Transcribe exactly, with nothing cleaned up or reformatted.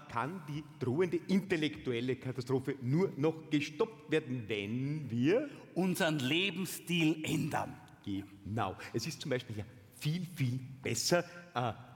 kann die drohende intellektuelle Katastrophe nur noch gestoppt werden, wenn wir unseren Lebensstil ändern. Genau. Es ist zum Beispiel ja viel, viel besser, äh,